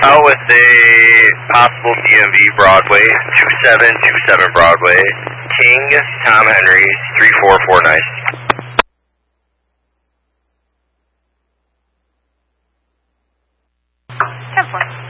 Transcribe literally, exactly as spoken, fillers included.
Out with a possible D M V Broadway, two seven two seven Broadway, King, Tom Henry, three four four nine. ten four.